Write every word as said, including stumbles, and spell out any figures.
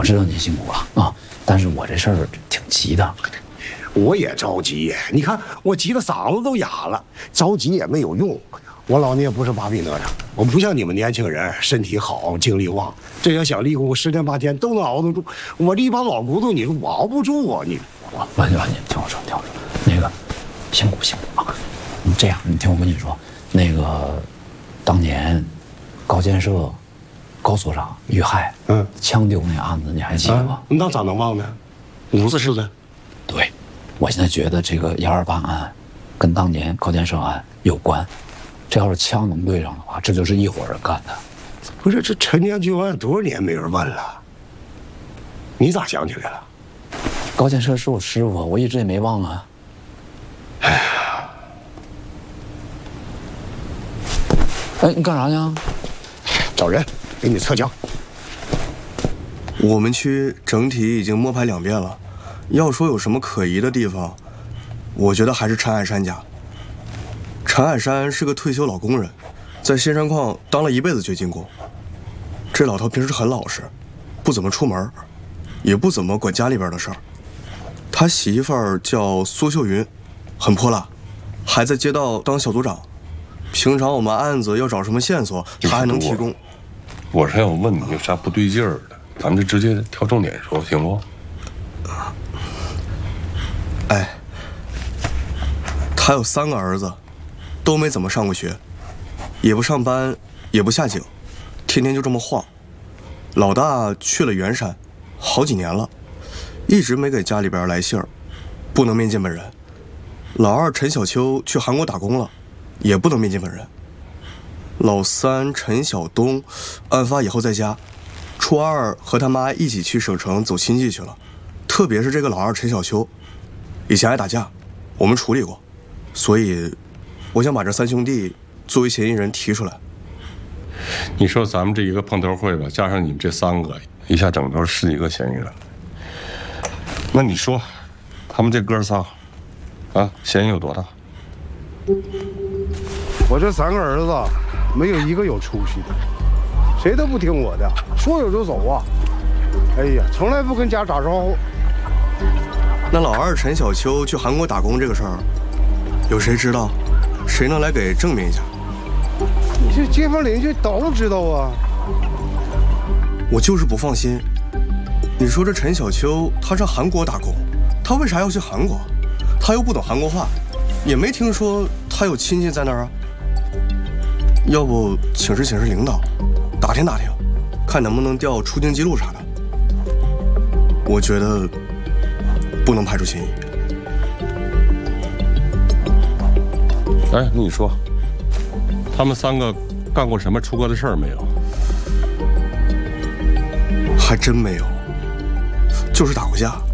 知道你辛苦了啊，但是我这事儿挺急的。 我也着急，你看我急得嗓子都哑了，着急也没有用。我老聂不是巴比哪吒，我不像你们年轻人身体好精力旺，这要想离婚，我十天八天都能熬得住。我这一把老骨头，你说我熬不住啊！你我完完，你听我说，听我说，那个辛苦辛苦啊！你这样，你听我跟你说，那个当年高建设高所长遇害，嗯，枪丢那案子你还记得吗？ 那咋能忘呢？五子似的。 对，我现在觉得这个幺二八案跟当年高建设案有关。这要是枪能对上的话，这就是一伙人干的。 不是，这陈年旧案多少年没人问了，你咋想起来了？ 高建设是我师傅，我一直也没忘啊。哎呀，哎，你干啥呢？ 找人给你测枪。 我们区整体已经摸排两遍了，要说有什么可疑的地方，我觉得还是陈海山家。陈海山是个退休老工人，在新山矿当了一辈子掘金工。这老头平时很老实，不怎么出门，也不怎么管家里边的事儿。他媳妇儿叫苏秀云，很泼辣，还在街道当小组长。平常我们案子要找什么线索，他还能提供。 我是要问你有啥不对劲儿的，咱们就直接挑重点说，行不？ 哎，他有三个儿子。都没怎么上过学，也不上班，也不下井，天天就这么晃。老大去了圆山，好几年了，一直没给家里边来信儿，不能面见本人。老二陈小秋去韩国打工了，也不能面见本人。老三陈小东，案发以后在家，初二和他妈一起去省城走亲戚去了。特别是这个老二陈小秋，以前爱打架，我们处理过，所以。我想把这三兄弟作为嫌疑人提出来。 你说咱们这一个碰头会吧，加上你们这三个，一下整都是十几个嫌疑人。那你说，他们这哥仨，啊，嫌疑有多大？ 我这三个儿子，没有一个有出息的，谁都不听我的，说走就走啊！哎呀，从来不跟家打招呼。 那老二陈小秋去韩国打工这个事儿，有谁知道？谁能来给证明一下？ 你这街坊邻居都知道啊。 我就是不放心。你说这陈小秋他上韩国打工，他为啥要去韩国？他又不懂韩国话，也没听说他有亲戚在那儿啊。要不请示请示领导，打听打听，看能不能调出境记录啥的。我觉得不能排除嫌疑。 哎，那你说，他们三个干过什么出格的事儿没有？ 还真没有，就是打过架。